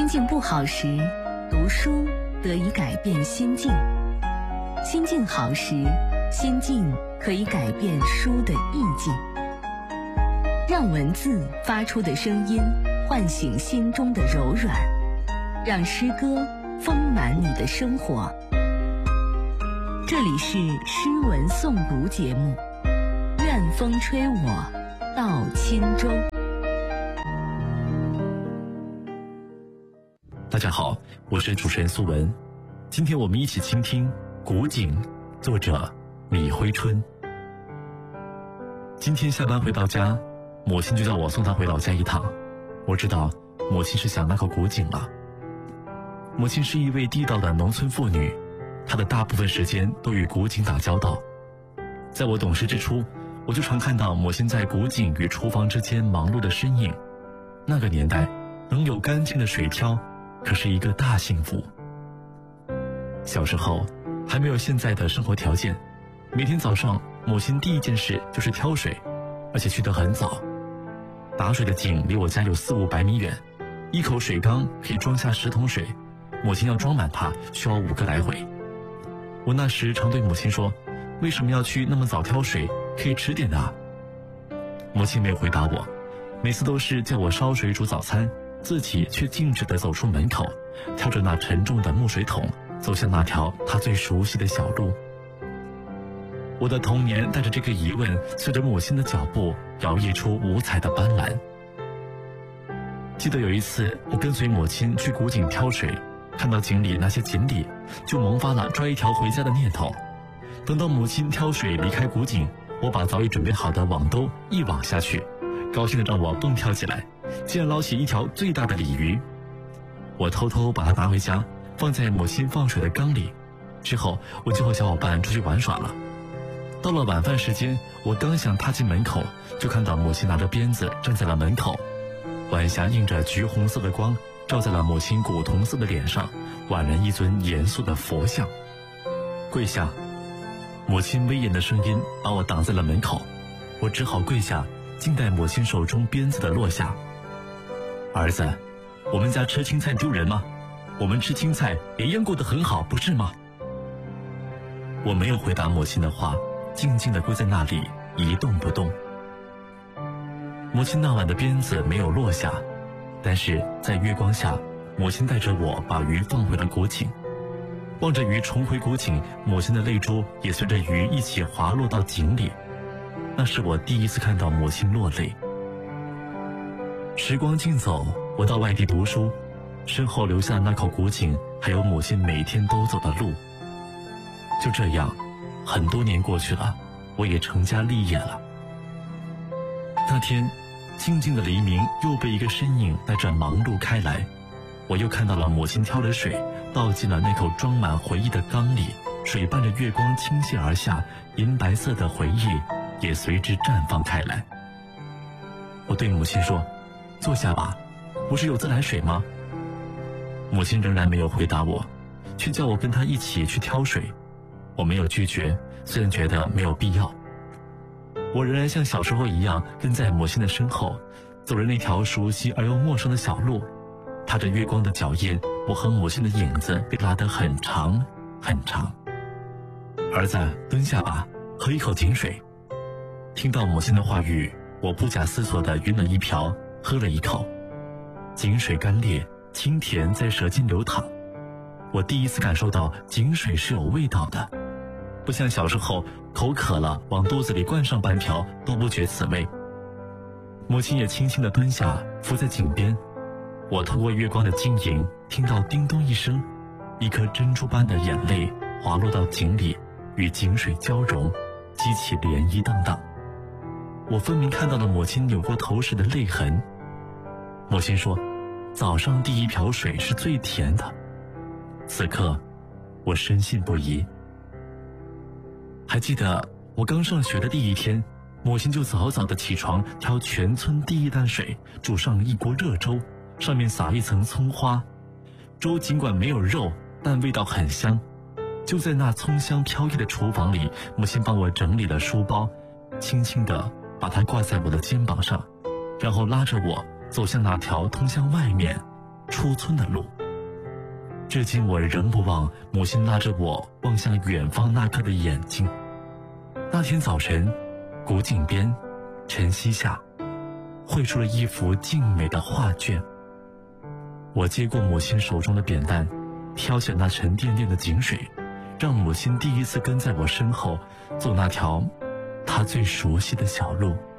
境不好时，读书得以改变心境；心境好时，心境可以改变书的意境。让文字发出的声音唤醒心中的柔软，让诗歌丰满你的生活。这里是诗文诵读节目，愿风吹我到轻舟。 大家好，我是主持人苏文。今天我们一起倾听《古井》，作者李辉春。今天下班回到家，母亲就叫我送她回老家一趟。我知道母亲是想那口古井了。母亲是一位地道的农村妇女，她的大部分时间都与古井打交道。在我懂事之初，我就常看到母亲在古井与厨房之间忙碌的身影。那个年代，能有干净的水挑，可是一个大幸福。小时候还没有现在的生活条件，每天早上母亲第一件事就是挑水，而且去得很早。打水的井离我家有400-500米远，一口水缸可以装下10桶水，母亲要装满它需要5个来回。我那时常对母亲说，为什么要去那么早挑水，可以迟点啊。母亲没有回答我，每次都是叫我烧水煮早餐，自己却径直地走出门口，挑着那沉重的木水桶，走向那条他最熟悉的小路。我的童年带着这个疑问，随着母亲的脚步摇曳出五彩的斑斓。记得有一次，我跟随母亲去古井挑水，看到井里那些锦鲤，就萌发了抓一条回家的念头。等到母亲挑水离开古井，我把早已准备好的网兜一网下去，高兴地让我蹦跳起来，竟然捞起一条最大的鲤鱼。我偷偷把它拿回家，放在母亲放水的缸里。之后我就和小伙伴出去玩耍了。到了晚饭时间，我刚想踏进门口，就看到母亲拿着鞭子站在了门口。晚霞映着橘红色的光，照在了母亲古铜色的脸上，宛然一尊严肃的佛像。跪下！母亲威严的声音把我挡在了门口，我只好跪下，静待母亲手中鞭子的落下。儿子，我们家吃青菜丢人吗？我们吃青菜也一样过得很好，不是吗？我没有回答母亲的话，静静地跪在那里一动不动。母亲那晚的鞭子没有落下，但是在月光下，母亲带着我把鱼放回了古井。望着鱼重回古井，母亲的泪珠也随着鱼一起滑落到井里。那是我第一次看到母亲落泪。时光静走，我到外地读书，身后留下那口古井，还有母亲每天都走的路。就这样，很多年过去了，我也成家立业了。那天，静静的黎明又被一个身影带着忙碌开来。我又看到了母亲挑了水，倒进了那口装满回忆的缸里，水伴着月光倾泻而下，银白色的回忆也随之绽放开来。我对母亲说，坐下吧，不是有自来水吗？母亲仍然没有回答我，却叫我跟她一起去挑水。我没有拒绝，虽然觉得没有必要。我仍然像小时候一样跟在母亲的身后，走着那条熟悉而又陌生的小路。踏着月光的脚印，我和母亲的影子被拉得很长很长。儿子，蹲下吧，喝一口井水。听到母亲的话语，我不假思索地匀了一瓢，喝了一口。井水甘冽，清甜在舌尖流淌。我第一次感受到井水是有味道的，不像小时候口渴了往肚子里灌上半瓢都不觉此味。母亲也轻轻地蹲下，伏在井边。我透过月光的晶莹，听到叮咚一声，一颗珍珠般的眼泪滑落到井里，与井水交融，激起涟漪荡荡。我分明看到了母亲扭过头时的泪痕。母亲说，早上第一瓢水是最甜的。此刻，我深信不疑。还记得我刚上学的第一天，母亲就早早的起床，挑全村第一担水，煮上一锅热粥，上面撒一层葱花。粥尽管没有肉，但味道很香。就在那葱香飘逸的厨房里，母亲帮我整理了书包，轻轻地把它挂在我的肩膀上，然后拉着我走向那条通向外面出村的路。至今我仍不忘母亲拉着我望向远方那颗的眼睛。那天早晨，古井边，晨曦下，绘出了一幅静美的画卷。我接过母亲手中的扁担，挑选那沉甸甸的井水，让母亲第一次跟在我身后，走那条她最熟悉的小路。